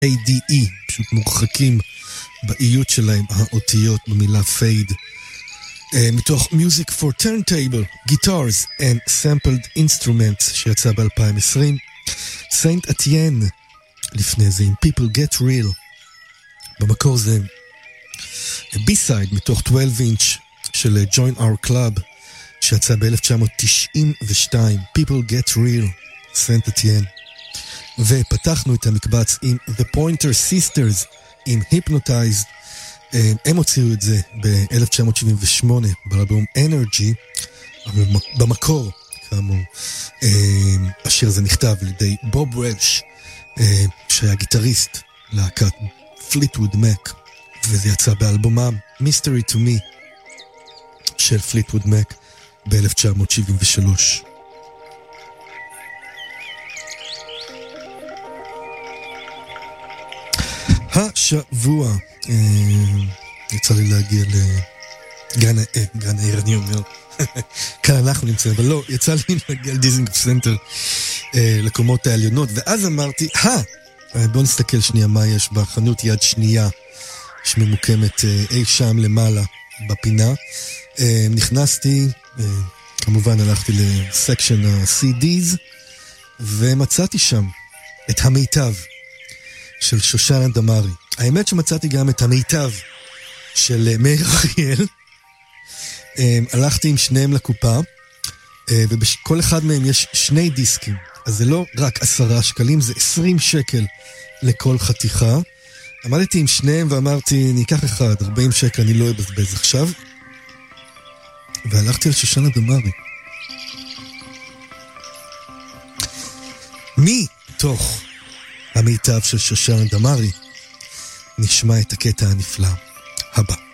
A-D-E, פשוט מורחקים באיות שלהם, האותיות במילה פייד. מתוך Music for Turntable, Guitars and Sampled Instruments, שיצא ב-2020. Saint Etienne, לפני זה עם People Get Real. במקור זה B-side מתוך 12 inch של Join Our Club, שיצא ב-1992, People Get Real, Saint Etienne. ופתחנו את המקבץ עם The Pointer Sisters, עם Hypnotized. הם הוציאו את זה ב-1978 באלבום Energy, אבל במקור, כאמור, השיר הזה נכתב על ידי בוב וולש, שהיה גיטריסט להקת פליטווד מק, וזה יצא באלבומם Mystery to Me של פליטווד מק ב-1973. השבוע יצא לי להגיע לגן העיר, אני אומר, כאן אנחנו נמצאים, אבל לא, יצא לי להגיע לדיזינגוף סנטר, לקומות העליונות, ואז אמרתי, בואו נסתכל שנייה מה יש בחנות יד שנייה, שממוקמת אי שם למעלה בפינה. נכנסתי, כמובן הלכתי לסקשן ה-CDs, ומצאתי שם את המיטב של שושנה דמארי. האמת שמצאתי גם את המיטב של מאיר אריאל. הלכתי עם שניהם לקופה, ובכל אחד מהם יש 2 דיסקים. אז זה לא רק 10 שקלים, זה 20 שקל לכל חתיכה. עמדתי עם שניהם ואמרתי, אני אקח אחד, 40 שקל, אני לא אבזבז עכשיו. והלכתי על שושנה דמארי. מתוך המיטב של שושנה דמארי נשמע את הקטע הנפלא הבא.